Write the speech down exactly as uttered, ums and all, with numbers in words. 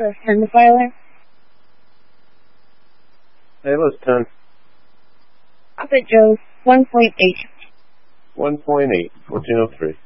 for send the filer. Hey, let's ten. Up at Joe, one point eight. one point eight, fourteen oh three.